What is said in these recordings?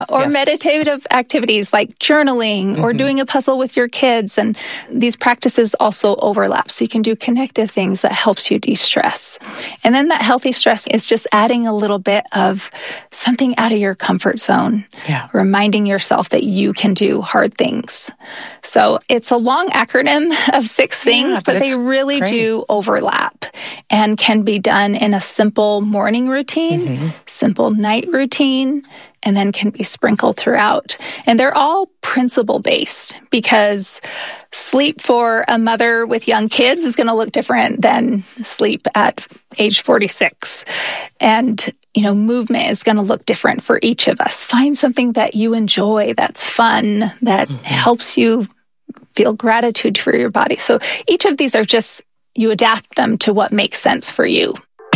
or meditative activities like journaling or doing a puzzle with your kids. And these practices also overlap. So you can do connective things that helps you de-stress. And then that healthy stress is just adding a little bit of something out of your comfort zone, reminding yourself that you can do hard things. So it's a long acronym of 6 things, but they really do overlap and can be done in a simple morning routine, simple night routine, and then can be sprinkled throughout. And they're all principle-based because sleep for a mother with young kids is going to look different than sleep at age 46. And, movement is going to look different for each of us. Find something that you enjoy, that's fun, that helps you feel gratitude for your body. So each of these are just, you adapt them to what makes sense for you.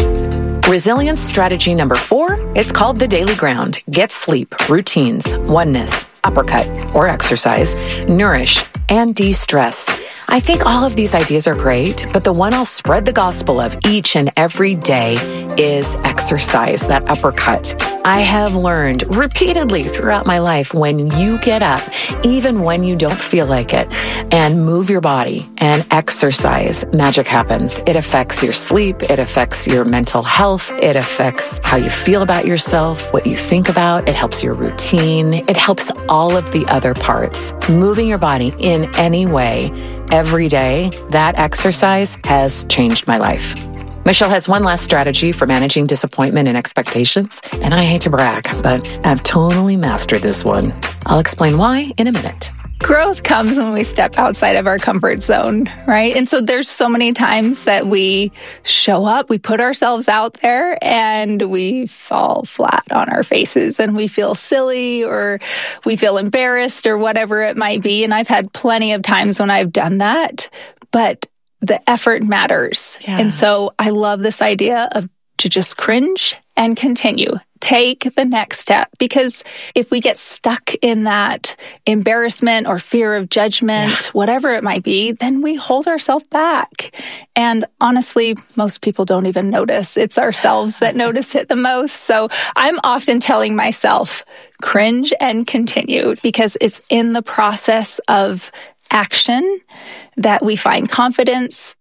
Resilience strategy number 4, it's called the daily ground. Get sleep, routines, oneness, uppercut, or exercise, nourish, and de-stress. I think all of these ideas are great, but the one I'll spread the gospel of each and every day is exercise, that uppercut. I have learned repeatedly throughout my life, when you get up, even when you don't feel like it, and move your body and exercise, magic happens. It affects your sleep. It affects your mental health. It affects how you feel about yourself, what you think about. It helps your routine. It helps all of the other parts. Moving your body in any way, every day, that exercise has changed my life. Michelle has one last strategy for managing disappointment and expectations, and I hate to brag, but I've totally mastered this one. I'll explain why in a minute. Growth comes when we step outside of our comfort zone, right? And so there's so many times that we show up, we put ourselves out there, and we fall flat on our faces, and we feel silly, or we feel embarrassed, or whatever it might be. And I've had plenty of times when I've done that, but the effort matters. And so I love this idea of to just cringe and continue. Take the next step, because if we get stuck in that embarrassment or fear of judgment, whatever it might be, then we hold ourselves back. And honestly, most people don't even notice. It's ourselves that notice it the most. So I'm often telling myself, cringe and continue, because it's in the process of action that we find confidence.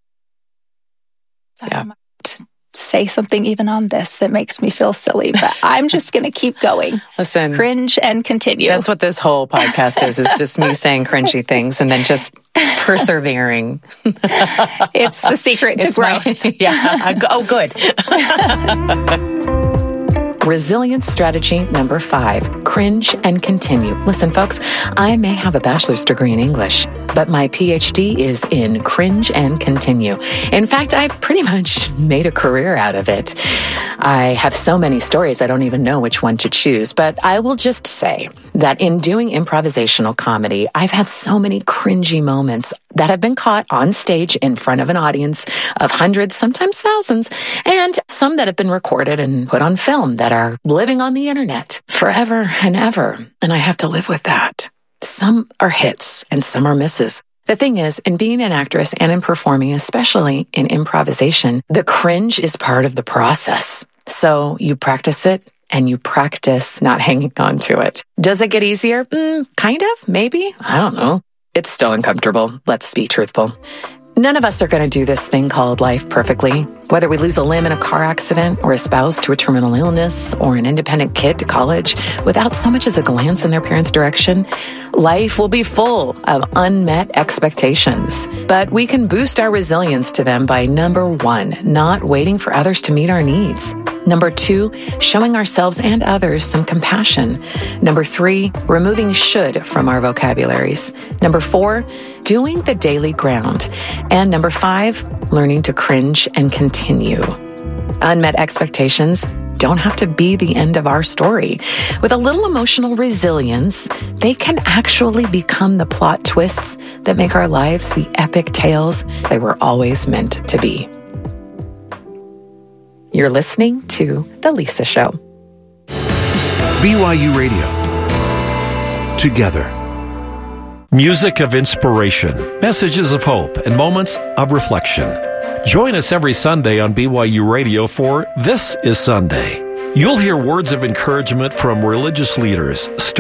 Say something even on this that makes me feel silly, but I'm just going to keep going. Listen, cringe and continue. That's what this whole podcast is just me saying cringy things and then just persevering. It's the secret to growth. Oh, good. Resilience strategy number 5, cringe and continue. Listen, folks, I may have a bachelor's degree in English, but my PhD is in cringe and continue. In fact, I've pretty much made a career out of it. I have so many stories, I don't even know which one to choose, but I will just say that in doing improvisational comedy, I've had so many cringy moments that have been caught on stage in front of an audience of hundreds, sometimes thousands, and some that have been recorded and put on film that are living on the internet forever and ever. And I have to live with that. Some are hits and some are misses. The thing is, in being an actress and in performing, especially in improvisation, the cringe is part of the process. So you practice it and you practice not hanging on to it. Does it get easier? Kind of, maybe. I don't know. It's still uncomfortable. Let's be truthful. None of us are going to do this thing called life perfectly. Whether we lose a limb in a car accident, or a spouse to a terminal illness, or an independent kid to college, without so much as a glance in their parents' direction, life will be full of unmet expectations. But we can boost our resilience to them by, number 1, not waiting for others to meet our needs. Number 2, showing ourselves and others some compassion. Number 3, removing should from our vocabularies. Number 4, doing the daily ground. And number 5, learning to cringe and continue. Unmet expectations don't have to be the end of our story. With a little emotional resilience, they can actually become the plot twists that make our lives the epic tales they were always meant to be. You're listening to The Lisa Show. BYU Radio. Together. Music of inspiration, messages of hope, and moments of reflection. Join us every Sunday on BYU Radio for This is Sunday. You'll hear words of encouragement from religious leaders,